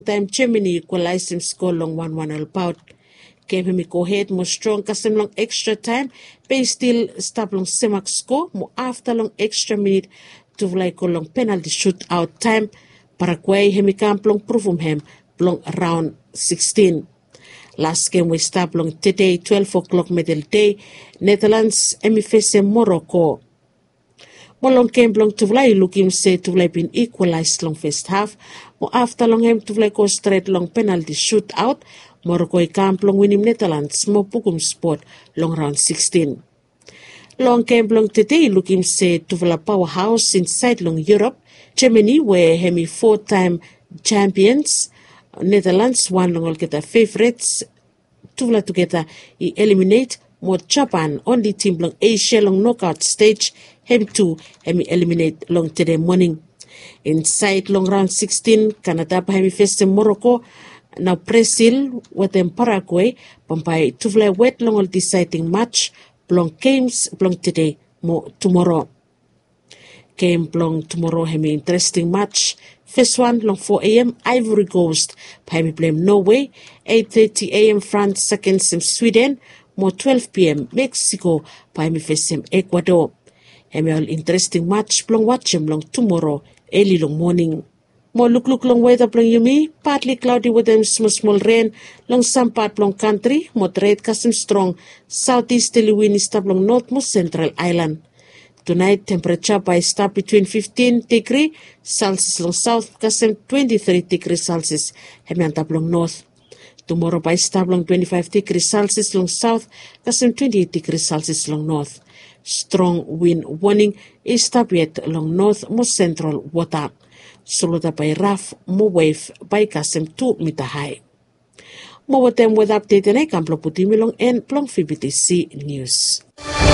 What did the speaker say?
time Germany equalized him score long 1-1 all bout. Game him go ahead more strong kasem long extra time. Pay still stop long semak score more after long extra minute to like long penalty shootout time. Paraguay hemi camp long prove him long round 16. Last game we start long today 12 o'clock middle day. Netherlands emi face Morocco. Molong game long to fly looking say to fly been equalized long first half. Mo after long him to fly go straight long penalty shootout. Morocco camp long winning Netherlands mo pugum sport long round 16. Long game long today looking say to fly powerhouse inside long Europe. Germany were hemi 4-time champions. Netherlands one long get the favorites. To fly together eliminate more Japan only team long Asia long knockout stage. Him too, hemi eliminate long today morning. Inside long round 16, Canada hemi face Morocco. Now Brazil with them Paraguay, Bombay to fly wet long deciding match. Long games long today, more tomorrow. Game long tomorrow hemi interesting match. First one long 4 a.m. Ivory Coast, hemi blame Norway. 8:30 a.m. France second sim Sweden. More 12 p.m. Mexico, hemi face Ecuador. Hemi all interesting match long watch him long tomorrow early long morning. More look long weather long yumi, partly cloudy with them small rain long some part long country, moderate custom strong southeasterly wind stop long north most central island. Tonight temperature by start between 15 degree Celsius long south custom 23 degrees Celsius hemi antap long north. Tomorrow by start long 25 degrees Celsius long south custom 28 degrees Celsius long north. Strong wind warning is tabiat along north most central water. Soluta by rough mo wave by kasem 2 meter high. Mo watem with update na kamplo puti milong en plong FBTC News.